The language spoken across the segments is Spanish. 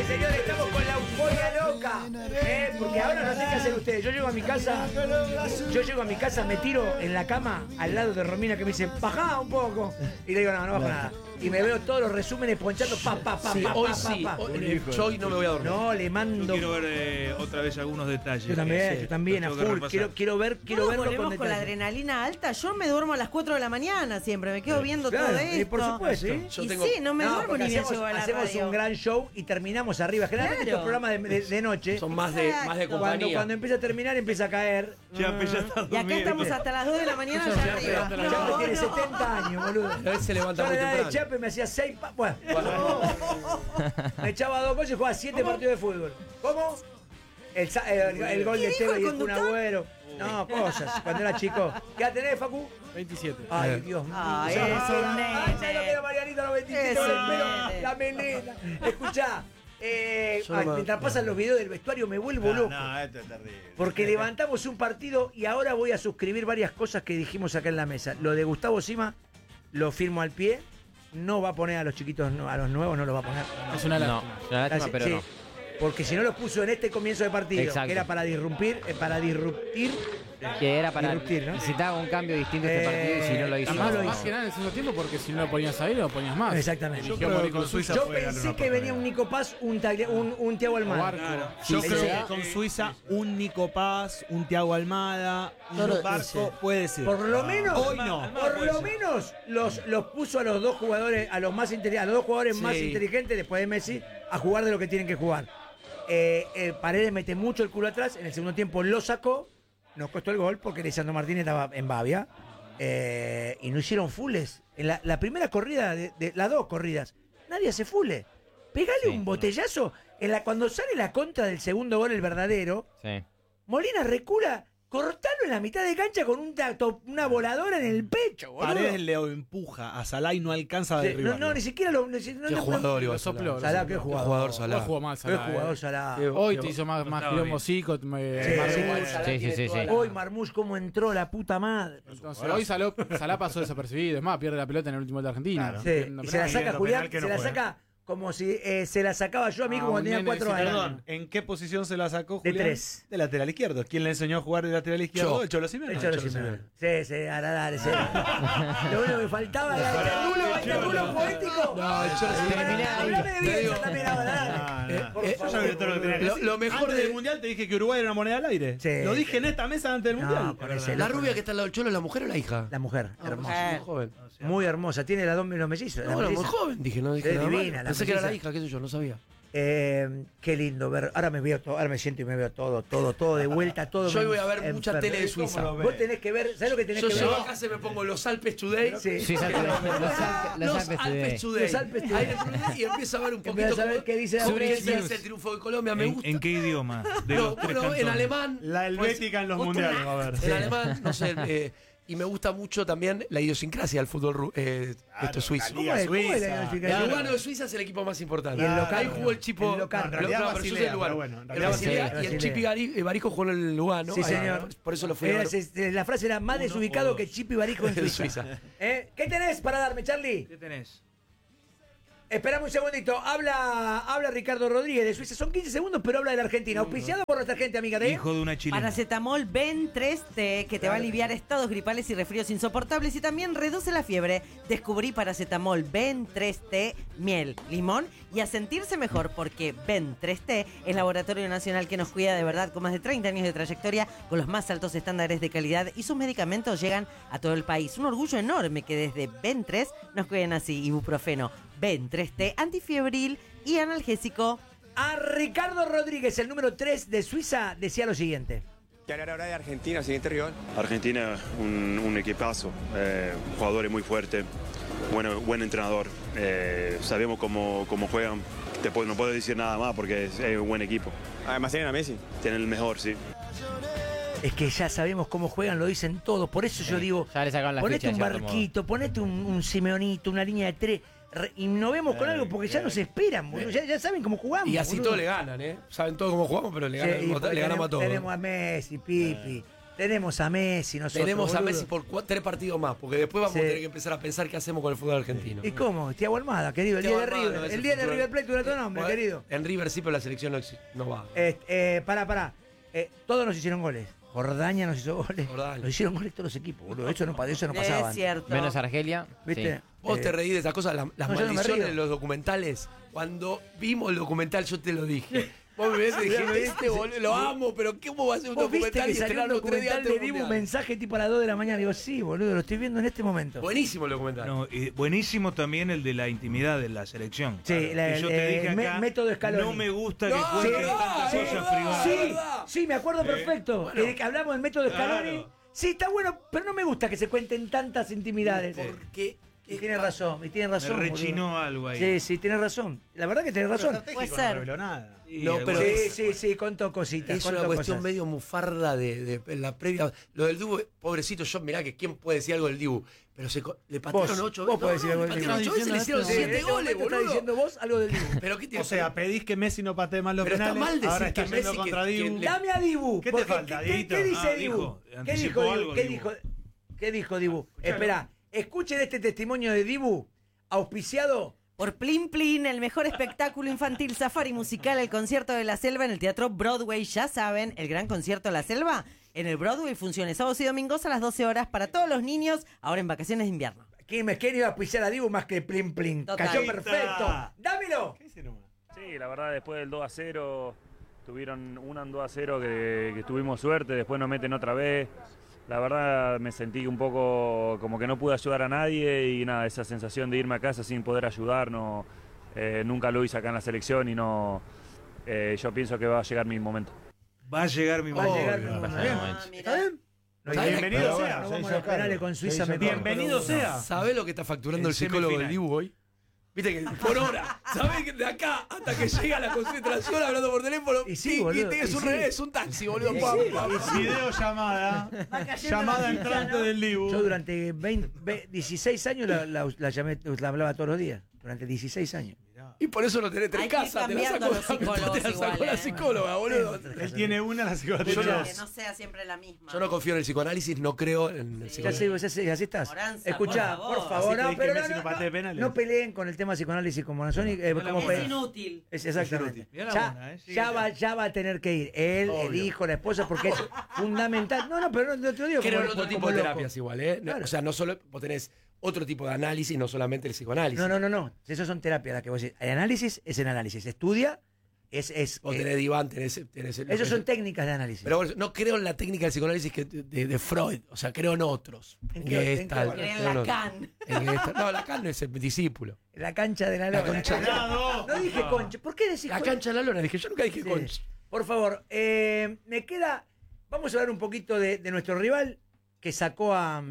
señores, estamos con la euforia loca. Porque ahora no sé qué hacer ustedes. Yo llego a mi casa, me tiro en la cama al lado de Romina que me dice, bajá un poco. Y le digo, no bajo nada. Y me veo todos los resúmenes ponchando Hoy no me voy a dormir. No, le mando. Yo quiero ver otra vez algunos detalles. Yo también, a full. Quiero verlo volvemos con la adrenalina alta. Yo me duermo a las 4 de la mañana siempre. Me quedo viendo todo esto. Por supuesto. No me duermo ni bien llego a la hacemos radio. un gran show y terminamos arriba. Generalmente estos programas de noche son más de compañía. Cuando empieza a terminar, empieza a caer. Y acá estamos hasta las 2 de la mañana ya arriba. Chape tiene 70 años, boludo. A veces se levanta muy temprano. Chape me hacía 6 bueno. Me echaba 2 goles y jugaba 7 partidos de fútbol. ¿Cómo? El gol de Tevez y el Kun Agüero. No, cosas. Cuando era chico. ¿Qué edad tenés, Facu? 27. Ay, Dios mío. Ay, es un nene. ¿Sabes lo que era Marianita a los 27? Es un Pero nene. la melena. Escuchá. Mientras pasan los videos del vestuario me vuelvo loco. No, esto es terrible. Porque levantamos un partido y ahora voy a suscribir varias cosas que dijimos acá en la mesa. Lo de Gustavo Sima lo firmo al pie. No va a poner a los chiquitos, a los nuevos no lo va a poner. Es una lástima. No, una lástima, pero Sí, no. Porque si no lo puso en este comienzo de partido, Exacto. que era para disruptir, Que era para Disruptir, ¿no? necesitaba un cambio distinto este partido y si no lo hizo. no lo Más hizo. que nada en el segundo tiempo, porque si no lo ponías ahí, lo ponías más. Exactamente. Eligió Yo creo morir que con Suiza Yo puede darle pensé una que venía oportunidad. un Nico Paz, un Thiago Almada. Barco. Yo Sí, creo sí. que con Suiza un Nico Paz, un Thiago Almada, un Barco puede ser. Por lo menos, Hoy no. por lo menos los puso a los dos jugadores, a los dos jugadores más Sí. inteligentes después de Messi, a jugar de lo que tienen que jugar. Paredes mete mucho el culo atrás, en el segundo tiempo lo sacó, nos costó el gol porque Lisandro Martínez estaba en Bavia y no hicieron fulles. En la primera corrida, de las dos corridas, nadie hace fulles. Pegale un botellazo. Cuando sale la contra del segundo gol, el verdadero, Sí. Molina recula, cortalo en la mitad de cancha con una voladora en el pecho, boludo. Paredes le empuja a Salah y no alcanza a Sí, derribarlo. no, ni siquiera lo. Qué jugador iba Lo a ser. sopló. Salah, qué Lo jugador. jugador Salah. jugó mal Qué Salah. jugador Salah. Hoy te hizo más estaba quilombo bien. Zico. Sí, sí. Hoy Marmoush cómo entró la puta madre. Entonces, hoy Salah pasó desapercibido. Es más, pierde la pelota en el último gol de Argentina. Claro. Sí, No, y pero se la no, saca penal Julián, que se no la puede. saca como si se la sacaba yo a mí Ah, cuando un tenía nene 4 años. Perdón, ¿en qué posición se la sacó De Julián? 3. De lateral izquierdo. ¿Quién le enseñó a jugar de lateral izquierdo? Yo. El Cholo Simeone. El Cholo Simeone. Sí, ahora dale, sí. Lo único que faltaba era el triángulo poético. No, el Cholo Simeone. Hablame de Bielsa también ahora, dale. Por Yo favor, ya vi todo lo que tenía que decir. Lo mejor Antes de- del Mundial te dije que Uruguay era una moneda al aire. Sí. Lo dije en esta mesa antes del Mundial. No, con ese La loco, rubia que está al lado del Cholo, ¿es la mujer o la hija? La mujer, hermosa. Muy joven. Muy hermosa. Tiene los mellizos. No, la muy melliza. joven, dije, no dije Es nada mal. divina, la Pensé que era la melliza. hija, qué sé yo, no sabía. Qué lindo ver. Ahora me veo todo, ahora me siento y me veo todo de vuelta, todo. Yo hoy voy a ver enfermo. mucha tele de Suiza. Vos tenés que ver, ¿sabés lo que tenés Yo que llego ver? a casa y me pongo los Alpes Today. Sí. Sí, los Alpes Today. Los Alpes Today. Ahí le pongo y empiezo a ver un poquito Empezás a ver qué dice la sobre qué prensa. dice el triunfo de Colombia, me gusta. ¿En qué idioma? De No, los tres bueno, en cantones. alemán. La helvética en los Justo mundiales, va a ver. En Sí. alemán, no sé. Y me gusta mucho también la idiosincrasia del fútbol esto suizo. ¿Cómo es? ¿Cómo es la Suiza. El identificación? Lugano de Suiza es el equipo más importante. Y el local. Ahí jugó el Chipo. El local. En realidad pero yo Basilea, soy del Lugano. pero bueno, en El realidad Basilea Basilea. y el Chipi Barico jugó en el Lugano. Sí, Ahí, señor. por eso lo fui a ver. La frase era más desubicado que Chipi Barijo en En Suiza. Suiza. ¿Qué tenés para darme, Charlie? ¿Qué tenés? Esperame un segundito. Habla Ricardo Rodríguez de Suiza. Son 15 segundos, pero habla de la Argentina. Auspiciado por nuestra gente, amiga de. Hijo de una chilena. Paracetamol Ben 3T, que te va a aliviar estados gripales y resfríos insoportables y también reduce la fiebre. Descubrí Paracetamol Ben 3T, miel, limón y a sentirse mejor porque Ben 3T es laboratorio nacional que nos cuida de verdad con más de 30 años de trayectoria, con los más altos estándares de calidad y sus medicamentos llegan a todo el país. Un orgullo enorme que desde Ben 3 nos cuiden así. Ibuprofeno, Ben 3T, antifiebril y analgésico. A Ricardo Rodríguez, el número 3 de Suiza, decía lo siguiente. ¿Qué hará ahora de Argentina, siguiente rival? Argentina, un equipazo, jugadores muy fuertes, buen entrenador. Sabemos cómo juegan, no puedo decir nada más porque es un buen equipo. Además tienen a Messi. Tienen el mejor, sí. Es que ya sabemos cómo juegan, lo dicen todos. Por eso yo digo, Ya le sacaron la ponete ficha, un de cierto barquito, ponete un Simeonito, una línea de 3. Y nos vemos con algo porque ya nos esperan, boludo. Ya saben cómo jugamos. Y así boludo. todos le ganan, ¿eh? Saben todos cómo jugamos, pero le Sí, y ganamos a todos. Tenemos a Messi, Pipi. Tenemos a Messi, nosotros. Tenemos a boludo. Messi por 3 partidos más, porque después vamos Sí. a tener que empezar a pensar qué hacemos con el fútbol argentino. ¿Y cómo? Thiago Almada, querido. El Thiago día de Almada no River. es El el día de futuro. River Plate dura tu nombre, Bueno, querido. En River sí, pero la selección no va. Pará. Todos nos hicieron goles. Jordania nos hizo goles. Jordania. Nos hicieron goles todos los equipos, boludo. Eso no pasaba. Es cierto. Menos Argelia. ¿Viste? Sí. Vos te reís de esas cosas, las no, yo no me maldiciones río. de los documentales. Cuando vimos el documental, yo te lo dije. Vos me ves y dije, boludo, lo amo, pero ¿cómo va a ser un ¿Vos viste documental que y salió un estrenarlo 3 días documental antes de del Dibu, Mundial? mensaje tipo a las 2 de la mañana? Digo, sí, boludo, lo estoy viendo en este momento. Buenísimo el documental. No, buenísimo también el de la intimidad de la selección. Sí, Que yo te dije acá, método Scaloni. no me gusta que No, cuenten sí, tantas sí, cosas sí, privadas. Sí, verdad. sí, me acuerdo perfecto. Bueno. Que hablamos del método Scaloni. Claro. Sí, está bueno, pero no me gusta que se cuenten tantas intimidades. Porque Y tiene razón, Me rechinó algo ahí. Sí, tiene razón. La verdad que tiene razón. Puede No ser. reveló nada. Y No, pero Sí, contó cositas. es una contó cuestión cosas. medio mufarda de la previa. Lo del Dibu, pobrecito, yo mirá que quién puede decir algo del Dibu. Pero le patearon Vos, 8 vos podés decir algo le del patearon Dibu. 8 veces, le hicieron Sí, en 7 este goles, momento boludo. estás diciendo vos algo del Dibu. Pero ¿qué tiene O sea, pedís que Messi no patee más los Pero está penales. mal decir ahora que está yendo Messi contra que- Dibu. que- Dame a Dibu. ¿Qué te porque falta, ¿qué Dieguito? dice Dibu? dijo, ¿Qué anticipó dijo algo, Dibu? Dibu. ¿Qué dijo Dibu? Espera, escuchen este testimonio de Dibu, auspiciado. Por Plin Plin, el mejor espectáculo infantil safari musical, el concierto de la selva en el Teatro Broadway. Ya saben, el gran concierto de la selva en el Broadway, funciones sábados y domingos a las 12 horas para todos los niños, ahora en vacaciones de invierno. ¿Quién iba a auspiciar a Dibu más que Plin Plin? Total. Cayó perfecto. ¡Dámelo! Sí, la verdad, después del 2-0, tuvieron un 2-0 que tuvimos suerte, después nos meten otra vez. La verdad me sentí un poco como que no pude ayudar a nadie y nada, esa sensación de irme a casa sin poder ayudar, no, nunca lo hice acá en la selección y no, yo pienso que va a llegar mi momento. Va a llegar mi Va a momento. llegar mi momento. ¿Está bien? No, Está bien, bienvenido pero sea. bueno, No vamos a los penales con Suiza. mejor. Bienvenido sea. ¿Sabés lo que está facturando En el psicólogo del semifinal. Dibu hoy? Viste que por hora, ¿sabés que de acá hasta que llega la concentración hablando por teléfono? Y sí, boludo, es, y un, sí. es un taxi, boludo. Y Pa, sí, pa, y pa. sí. Videollamada. Llamada entrante del Dibu. Yo durante 16 años la hablaba todos los días. Durante 16 años. Y por eso lo tenés en Hay que ir casa, te la sacó, cambiando los psicólogos te la sacó igual, la ¿eh? psicóloga, boludo. Él tiene una, la psicología. Yo no- Que no sea siempre la misma. Yo no confío en el psicoanálisis, no creo en el Ya psicoanálisis. sé, así estás. Moranza, Escuchá, por por favor. favor. Así No, que pero Messi no patee penales. no peleen con el tema psicoanálisis como Monazoni. Es inútil. Exactamente. Mirá la Ya, buena, sí, ya va a tener que ir. Él, el hijo, la esposa, porque es fundamental. No, pero no te lo digo Creo en como- otro tipo como de loco. terapias igual, ¿eh? No, Claro. O sea, no solo vos tenés otro tipo de análisis, no solamente el psicoanálisis. No. Esas son terapias las que vos decís. El análisis es el análisis. Estudia, Vos tenés diván, tenés el- esas son técnicas de análisis. Pero bueno, no creo en la técnica del psicoanálisis de Freud, o sea, creo en otros. ¿En En qué- en qué Gestalt, valor? Creen creo en otros. Lacan. No, Lacan es el discípulo. La cancha de la lona. No dije concha. ¿Por qué decís La concha? cancha de la lona, dije, yo nunca dije Sí. concha. Por favor, me queda. Vamos a hablar un poquito de nuestro rival que sacó a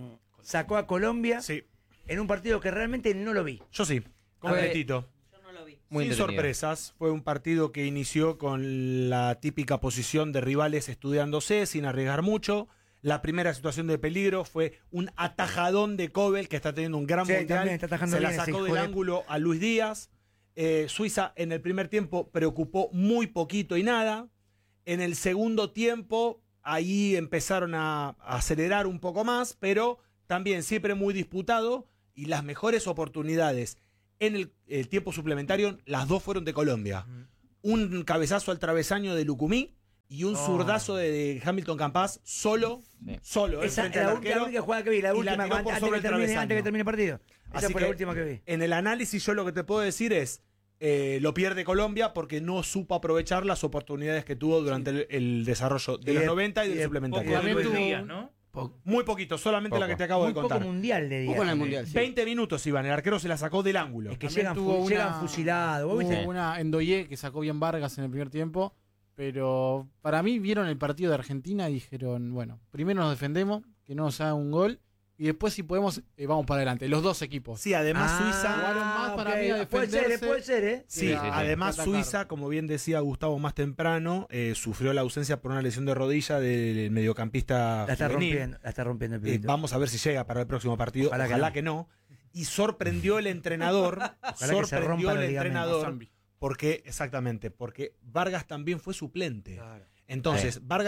Colombia Sí, en un partido que realmente no lo vi. yo sí. Completito. Yo no lo vi. Muy Sin entretenido. sorpresas, fue un partido que inició con la típica posición de rivales estudiándose, sin arriesgar mucho. La primera situación de peligro fue un atajadón de Kobel, que está teniendo un gran Sí, mundial. también está atajando Se la bien ese sacó hijo del de- ángulo a Luis Díaz. Suiza en el primer tiempo preocupó muy poquito y nada. En el segundo tiempo, ahí empezaron a acelerar un poco más, pero también siempre muy disputado. Y las mejores oportunidades en el tiempo suplementario, las dos fueron de Colombia. Un cabezazo al travesaño de Lucumí y un zurdazo de Hamilton Campas solo, Sí. solo. Esa frente es al la arquero. única jugada que vi, la y la última, tiró por antes sobre que el termine travesaño. el partido. Esa Así fue la que, última que vi. En el análisis yo lo que te puedo decir es, lo pierde Colombia porque no supo aprovechar las oportunidades que tuvo durante el desarrollo de Y los de- 90 y y del de suplementario. poco También Luis tuvo- Díaz, ¿no? Muy poquito, solamente Poco. la que te acabo Muy de poco contar. mundial de día. Poco en el mundial, sí. 20 minutos iban, el arquero se la sacó del ángulo. Es que También llegan, tuvo llegan fusilados. ¿Vos Hubo viste? una en Doye que sacó bien Vargas en el primer tiempo, pero para mí vieron el partido de Argentina y dijeron, bueno, primero nos defendemos, que no nos haga un gol, y después si podemos, vamos para adelante, los dos equipos. Sí, además Ah, Suiza... Jugaron más para ok. mí a Puede ser, defenderse. puede ser, ¿eh? Sí, Sí, sí. además Atacar. Suiza, como bien decía Gustavo más temprano, sufrió la ausencia por una lesión de rodilla del mediocampista La está juvenil. rompiendo el pibito. Vamos a ver si llega para el próximo partido. Ojalá Ojalá, que que no. Y sorprendió el entrenador. que se sorprendió rompan el los ligamentos. entrenador. Zambi. Porque Vargas también fue suplente. Entonces, Vargas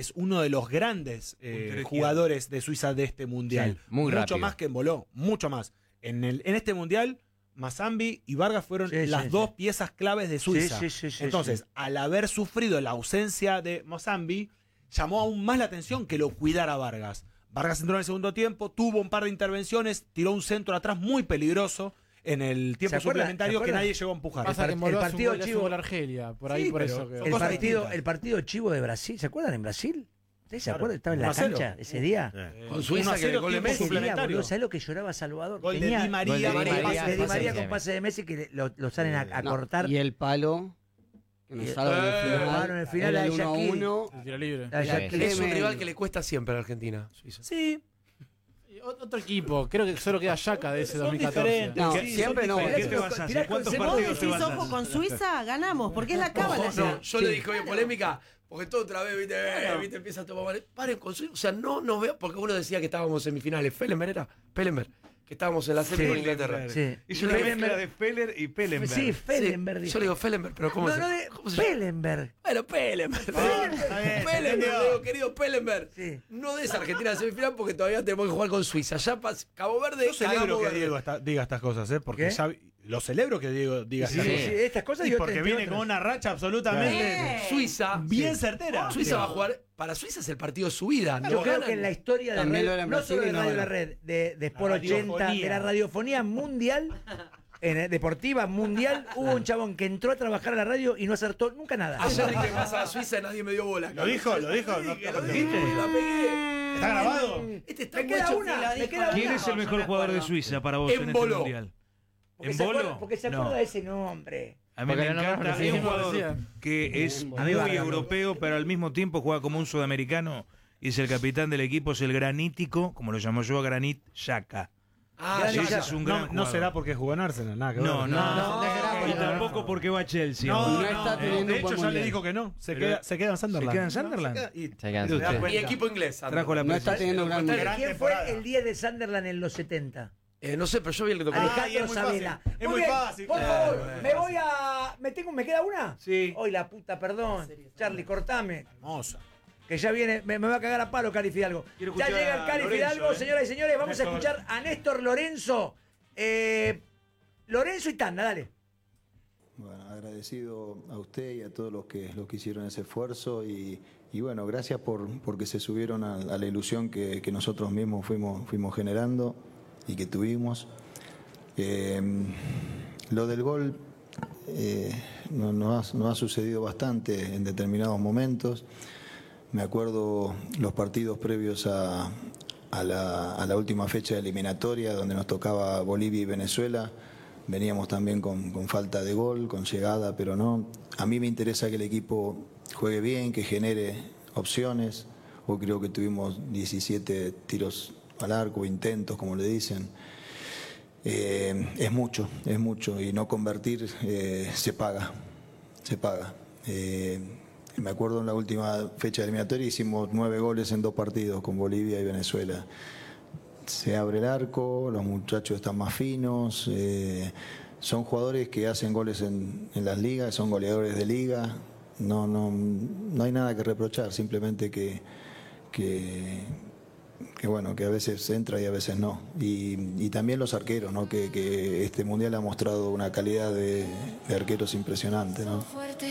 es uno de los grandes jugadores de Suiza de este mundial. Sí, muy mucho rápido. más que Embolo, mucho más. En este mundial, Mazambi y Vargas fueron las dos piezas claves de Suiza. Entonces, al haber sufrido la ausencia de Mazambi, llamó aún más la atención que lo cuidara Vargas. Vargas entró en el segundo tiempo, tuvo un par de intervenciones, tiró un centro atrás muy peligroso en el tiempo suplementario que nadie llegó a empujar. Pasa que el Embolo hace un partido gol, hace un chivo. gol a Argelia, por ahí, por eso. El partido chivo de Brasil, ¿se acuerdan en Brasil? ¿Ustedes se acuerdan? Estaba en la 1-0. cancha ese día. Con Suiza, que el gol de Messi. Boludo, ¿sabés lo que lloraba Salvador? Gol de Di María. De Di María con pase de Messi que lo salen a cortar. Y el palo que nos salva en el final era a el 1-1. El tiro libre. Es un rival que le cuesta siempre a Argentina, Suiza. Sí. Otro equipo, creo que solo queda Yaka de ese Son 2014. diferentes. No, Sí, siempre no. ¿Qué te vas a hacer? ¿Cuántos Si vos partidos te decís vas a ojo hacer? con Suiza, ganamos, porque es la cábala. Ojo, no, yo le dije, oye, polémica, porque todo otra vez, viste, empieza a tomar. Paren con Suiza. O sea, no nos veo, porque uno decía que estábamos en semifinales. Pellenberg, que estábamos en la serie con Inglaterra. Sí. Hizo una mezcla de Feller y Pellenberg. Sí, Fellenberg. Yo le digo Pellenberg, pero ¿cómo se llama? Pellenberg. Bueno, Pellenberg. Pellenberg, digo, querido Pellenberg. Sí. No des Argentina a semifinal porque todavía tenemos que jugar con Suiza. Ya Cabo Verde. Yo celebro Cabo que Verde. Diego diga estas cosas, porque ¿Qué? ya lo celebro que Diego diga estas Sí, cosas. estas cosas Y yo porque te viene entiendo. con una racha absolutamente Suiza. bien certera. Suiza va a jugar. Para Suiza es el partido de su vida. Yo No creo ganan. que en la historia de También lo radio, era en no Brasil solo y de no Radio La ahora. Red, de Sport 80, radiofonía. de la radiofonía mundial, deportiva mundial, hubo un chabón que entró a trabajar a la radio y no acertó nunca nada. Ayer dije que pasa a Suiza y nadie me dio bola. Lo dijo. Lo dije, ¿no? la pegué. ¿Está grabado? Este está Me queda guacho. una, me queda ¿Quién una. es el mejor jugador de Suiza para vos en este Embolo. mundial? Porque se acuerda, ¿Embolo? porque se acuerda de ese nombre. A mí Porque me lo nombramos encanta. recién. Es un jugador Decía. que es muy Vargas. europeo, pero al mismo tiempo juega como un sudamericano. Y es el capitán del equipo, es el granítico, como lo llamo yo, Granit Xhaka. Ah, Ese ya, es un No, gran no jugador. será porque jugó en Arsenal, nada que ver. No. Y tampoco porque va a Chelsea. No, ahora. está teniendo de un hecho buen ya le mundial. dijo que no. Se Pero- queda en ¿Se Sunderland. queda en Sunderland? Y Se quedan te das ustedes. cuenta. Y equipo inglés. Trajo la No está presión. teniendo un gran Pero mundial. ¿Quién fue el 10 de Sunderland en los 70? No sé, pero yo vi el documental. Ay, Alejandro es muy Sabela. fácil. Es muy bien, fácil. Por Claro, favor, es me voy a. ¿Me queda una? Sí. Hoy la puta, perdón. Charlie, cortame. Hermosa. Que ya viene, me va a cagar a palo Cari Fidalgo. Quiero Ya escuchar llega el a Cari Lorenzo, Fidalgo, señoras y señores. Vamos a Néstor. escuchar a Néstor Lorenzo. Lorenzo y Tanda, dale. Bueno, agradecido a usted y a todos los que hicieron ese esfuerzo y bueno, gracias porque se subieron a la ilusión que nosotros mismos fuimos generando y que tuvimos. Lo del gol nos ha sucedido bastante en determinados momentos. Me acuerdo los partidos previos a la última fecha eliminatoria donde nos tocaba Bolivia y Venezuela. Veníamos también con falta de gol, con llegada, pero no. A mí me interesa que el equipo juegue bien, que genere opciones. Hoy creo que tuvimos 17 tiros al arco, intentos, como le dicen. Es mucho, y no convertir se paga. Me acuerdo en la última fecha eliminatoria hicimos 9 goles en 2 partidos con Bolivia y Venezuela. Se abre el arco, los muchachos están más finos, son jugadores que hacen goles en las ligas, son goleadores de liga, no hay nada que reprochar, simplemente que bueno, que a veces entra y a veces no. Y también los arqueros, ¿no? Que este mundial ha mostrado una calidad de arqueros impresionante, ¿no?